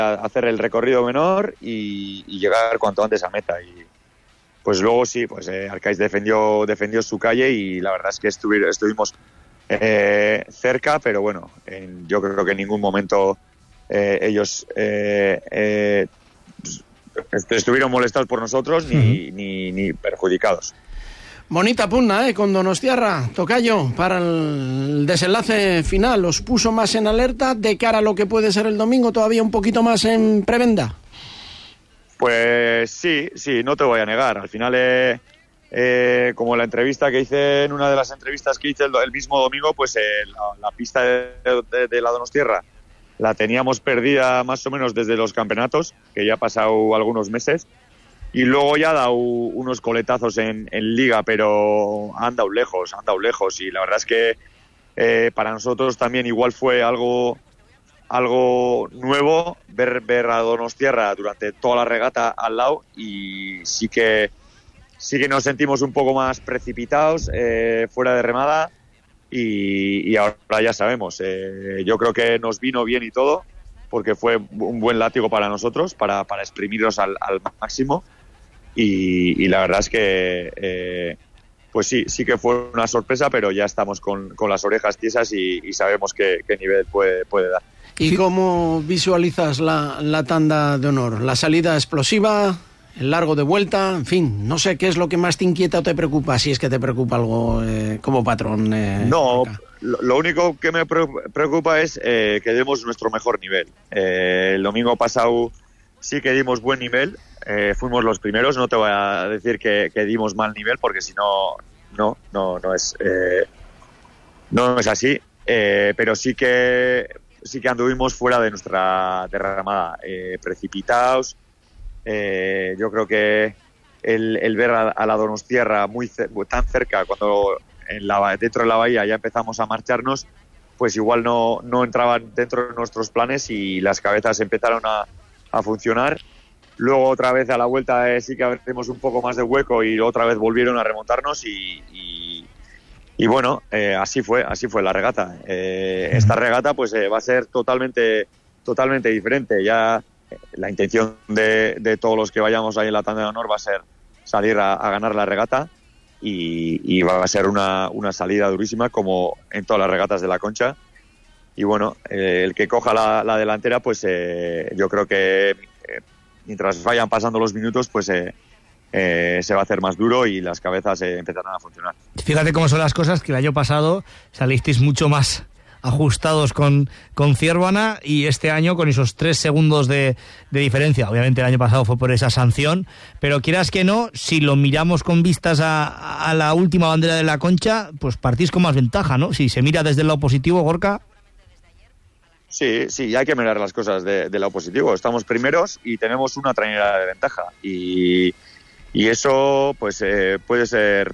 hacer el recorrido menor y llegar cuanto antes a meta. Y pues luego sí, pues Arcais defendió su calle y la verdad es que estuvimos cerca, pero bueno, yo creo que en ningún momento ellos estuvieron molestados por nosotros ni perjudicados. Bonita pugna, con Donostiarra, tocayo, para el desenlace final. ¿Os puso más en alerta de cara a lo que puede ser el domingo, todavía un poquito más en prebenda? Pues sí, no te voy a negar. Al final, como la entrevista que hice, en una de las entrevistas que hice el mismo domingo, pues la pista de la Donostiarra la teníamos perdida más o menos desde los campeonatos, que ya ha pasado algunos meses. Y luego ya ha dado unos coletazos en Liga, pero han dado lejos. Y la verdad es que para nosotros también igual fue algo nuevo ver a Donostiarra durante toda la regata al lado, y sí que nos sentimos un poco más precipitados fuera de remada, y ahora ya sabemos. Yo creo que nos vino bien y todo, porque fue un buen látigo para nosotros, para exprimirnos al máximo. Y la verdad es que pues sí que fue una sorpresa, pero ya estamos con las orejas tiesas y sabemos qué nivel puede dar. ¿Y cómo visualizas la tanda de honor? ¿La salida explosiva? ¿El largo de vuelta? En fin, no sé qué es lo que más te inquieta o te preocupa, si es que te preocupa algo como patrón. No, lo único que me preocupa es que demos nuestro mejor nivel. El domingo pasado sí que dimos buen nivel. Fuimos los primeros, no te voy a decir que dimos mal nivel, porque si no es así, pero sí que anduvimos fuera de nuestra derramada, precipitados. Yo creo que el ver a la Donostiarra tan cerca, cuando dentro de la bahía ya empezamos a marcharnos, pues igual no entraban dentro de nuestros planes y las cabezas empezaron a funcionar. Luego otra vez a la vuelta sí que abrimos un poco más de hueco y otra vez volvieron a remontarnos y bueno, así fue la regata. Esta regata pues va a ser totalmente diferente. Ya la intención de todos los que vayamos ahí en la tanda de honor va a ser salir a ganar la regata y va a ser una salida durísima, como en todas las regatas de la Concha. Y bueno, el que coja la delantera, pues yo creo que mientras vayan pasando los minutos, pues se va a hacer más duro y las cabezas empezarán a funcionar. Fíjate cómo son las cosas, que el año pasado salisteis mucho más ajustados con Ciervana, y este año con esos 3 segundos de diferencia. Obviamente el año pasado fue por esa sanción, pero quieras que no, si lo miramos con vistas a la última bandera de la Concha, pues partís con más ventaja, ¿no? Si se mira desde el lado positivo, Gorka. Sí, hay que mirar las cosas de lado positivo. Estamos primeros y tenemos una trainera de ventaja, y eso pues puede ser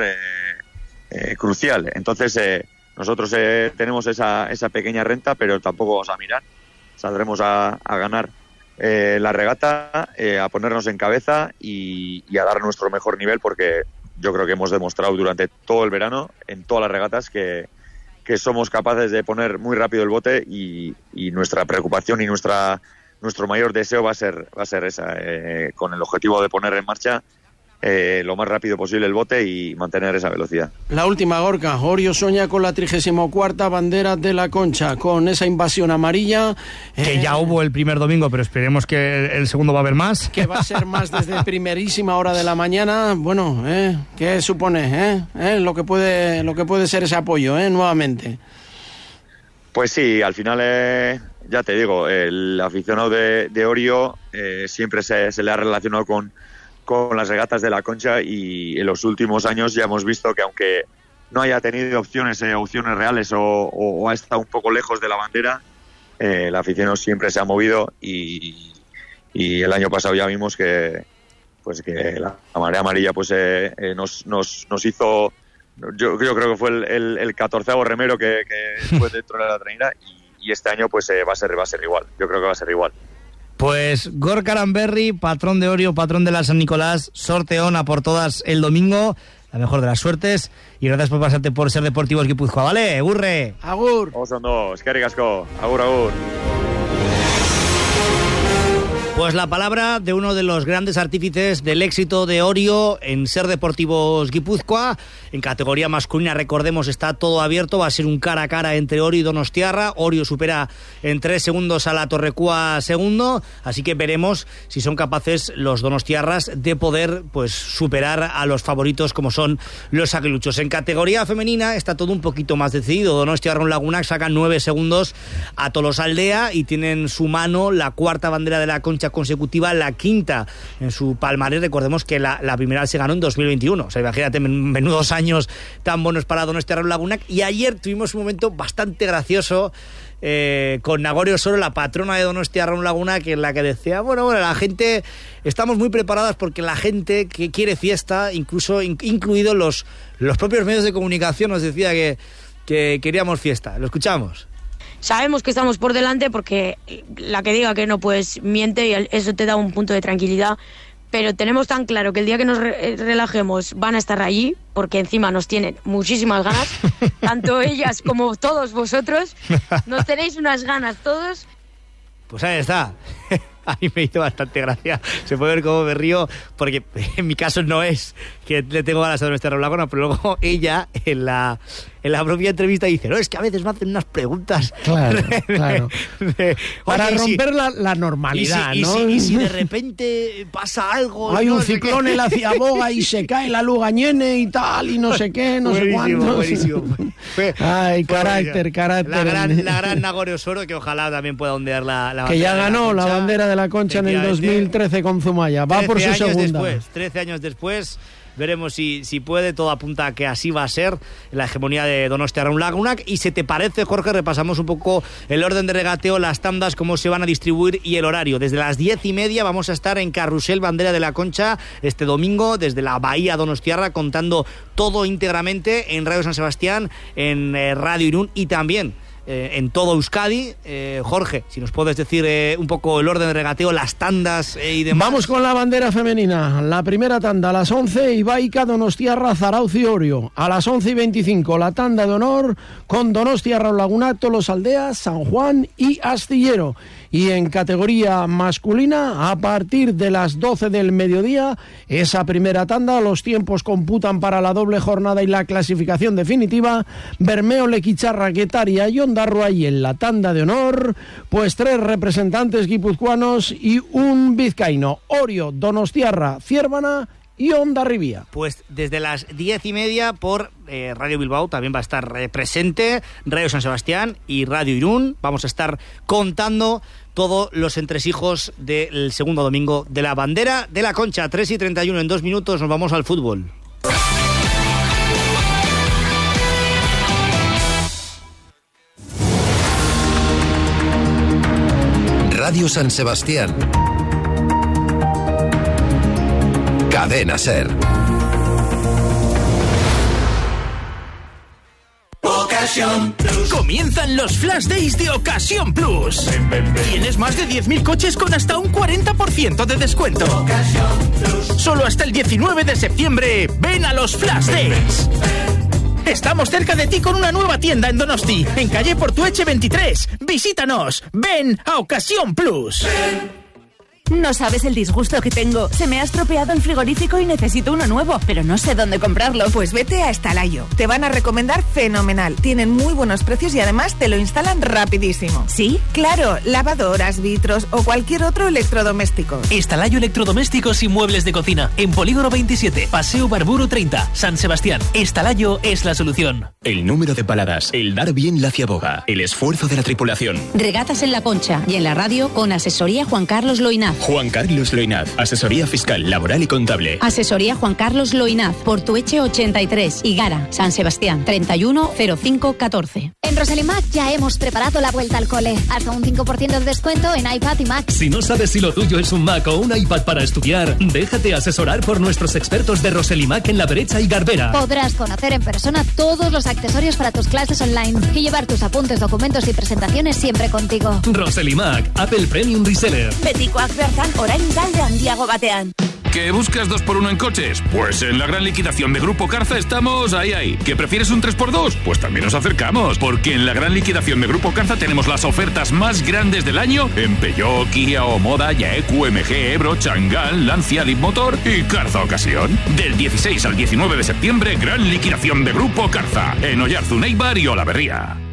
crucial. Entonces nosotros tenemos esa pequeña renta, pero tampoco vamos a mirar. Saldremos a ganar la regata, a ponernos en cabeza y a dar nuestro mejor nivel, porque yo creo que hemos demostrado durante todo el verano, en todas las regatas, que somos capaces de poner muy rápido el bote, y nuestra preocupación y nuestro mayor deseo va a ser esa, con el objetivo de poner en marcha lo más rápido posible el bote y mantener esa velocidad. La última, Gorka. Orio sueña con la 34ª bandera de la Concha, con esa invasión amarilla. Que ya hubo el primer domingo, pero esperemos que el segundo va a haber más. Que va a ser más desde primerísima hora de la mañana. Bueno, ¿qué supone? Lo que puede ser ese apoyo, nuevamente. Pues sí, al final, ya te digo, el aficionado de Orio siempre se le ha relacionado con las regatas de la Concha, y en los últimos años ya hemos visto que, aunque no haya tenido opciones reales o ha estado un poco lejos de la bandera, el aficionado siempre se ha movido, y el año pasado ya vimos que la marea amarilla pues nos hizo, yo creo que fue el 14º remero que fue dentro de la trainera, y este año pues va a ser igual. Yo creo que va a ser igual. Pues Gorka Aranberri, patrón de Orio, patrón de la San Nicolás, sorteón a por todas el domingo, la mejor de las suertes, y gracias por pasarte por Ser Deportivos Guipúzcoa, ¿vale? ¡Egurre! ¡Agur! Oso ondo, eskerrik asko, agur. Pues la palabra de uno de los grandes artífices del éxito de Orio en Ser Deportivos Guipúzcoa. En categoría masculina, recordemos, está todo abierto. Va a ser un cara a cara entre Orio y Donostiarra. Orio supera en 3 segundos a la Torrecua segundo. Así que veremos si son capaces los donostiarras de poder pues superar a los favoritos como son los aguiluchos. En categoría femenina está todo un poquito más decidido. Donostiarra Lagunac sacan 9 segundos a Tolosaldea y tienen su mano la 4ª bandera de la Concha consecutiva, la 5ª en su palmarés. Recordemos que la primera se ganó en 2021. O sea, imagínate, menudos años tan buenos para Donostiarra Lagunac. Y ayer tuvimos un momento bastante gracioso con Nagore Osoro, la patrona de Donostiarra Lagunac, en la que decía, bueno, la gente, estamos muy preparadas porque la gente que quiere fiesta, incluidos los propios medios de comunicación, nos decía que queríamos fiesta. Lo escuchamos. Sabemos que estamos por delante porque la que diga que no, pues miente, y eso te da un punto de tranquilidad. Pero tenemos tan claro que el día que nos relajemos van a estar allí, porque encima nos tienen muchísimas ganas, tanto ellas como todos vosotros. Nos tenéis unas ganas todos. Pues ahí está. A mí me hizo bastante gracia. Se puede ver cómo me río, porque en mi caso no es que le tengo ganas a Donostiarra Lagunac, pero luego ella en la propia entrevista dice, no, es que a veces me hacen unas preguntas. Claro. Para romper la normalidad, ¿no? Y si de repente pasa algo... Hay un ciclón en la Ciaboga y se cae la Lugañene y tal, y no sé qué, no sé cuánto. Buenísimo. Ay, carácter. La gran Nagore Osoro, que ojalá también pueda ondear la bandera. Que ya ganó la bandera de la Concha en el 2013 con Zumaya. Va por su segunda. 13 años después, veremos si puede. Todo apunta a que así va a ser la hegemonía de Donostiarra Lagunac. Y si te parece, Jorge, repasamos un poco el orden de regateo, las tandas, cómo se van a distribuir y el horario. Desde las 10:30 vamos a estar en Carrusel Bandera de la Concha este domingo, desde la Bahía Donostiarra, contando todo íntegramente en Radio San Sebastián, en Radio Irún y también en todo Euskadi. Jorge, si nos puedes decir un poco el orden de regateo, las tandas y demás. Vamos con la bandera femenina. La primera tanda a las 11, Ibaica, Donostiarra, Zarauz y Orio. A las 11:25 la tanda de honor con Donostiarra Lagunac, Tolosaldea, San Juan y Astillero. Y en categoría masculina, a partir de las 12 del mediodía, esa primera tanda, los tiempos computan para la doble jornada y la clasificación definitiva. Bermeo, Lequicharra, Guetaria y Ondarroa, y en la tanda de honor, pues 3 representantes guipuzcoanos y un vizcaíno: Orio, Donostiarra, Ciervana y Hondarribia. Pues desde las 10:30 por Radio Bilbao también va a estar presente Radio San Sebastián y Radio Irún. Vamos a estar contando todos los entresijos del segundo domingo de la bandera de la Concha. 3:31, en 2 minutos nos vamos al fútbol. Radio San Sebastián. Cadena Ser. Ocasión Plus. Comienzan los Flash Days de Ocasión Plus. Tienes más de 10.000 coches con hasta un 40% de descuento. Ocasión Plus. Solo hasta el 19 de septiembre. Ven a los Flash Days. Estamos cerca de ti con una nueva tienda en Donosti, en calle Portueche 23. Visítanos. Ven a Ocasión Plus. No sabes el disgusto que tengo. Se me ha estropeado el frigorífico y necesito uno nuevo, pero no sé dónde comprarlo. Pues vete a Estalayo. Te van a recomendar fenomenal. Tienen muy buenos precios y además te lo instalan rapidísimo. ¿Sí? Claro, lavadoras, vitros o cualquier otro electrodoméstico. Estalayo Electrodomésticos y Muebles de Cocina. En Polígono 27, Paseo Barburo 30, San Sebastián. Estalayo es la solución. El número de paradas, el dar bien la ciaboga, el esfuerzo de la tripulación. Regatas en la Concha y en la radio con asesoría Juan Carlos Loinaz. Juan Carlos Loinaz, asesoría fiscal, laboral y contable. Asesoría Juan Carlos Loinaz, Portueche 83, Higara, San Sebastián, 310514. En Roselimac ya hemos preparado la vuelta al cole. Hasta un 5% de descuento en iPad y Mac. Si no sabes si lo tuyo es un Mac o un iPad para estudiar, déjate asesorar por nuestros expertos de Roselimac en La Brecha y Garbera. Podrás conocer en persona todos los accesorios para tus clases online y llevar tus apuntes, documentos y presentaciones siempre contigo. Roselimac, Apple Premium Reseller. Betikoak bertan orain talde handiago batean. ¿Que buscas 2x1 en coches? Pues en la gran liquidación de Grupo Carza estamos ahí. ¿Que prefieres un 3x2? Pues también nos acercamos, porque en la gran liquidación de Grupo Carza tenemos las ofertas más grandes del año en Peugeot, Kia, Omoda, Yaeku, MG, Ebro, Chang'an, Lancia, Leapmotor y Carza Ocasión. Del 16 al 19 de septiembre, gran liquidación de Grupo Carza en Oyarzun, Eibar y Olaberría.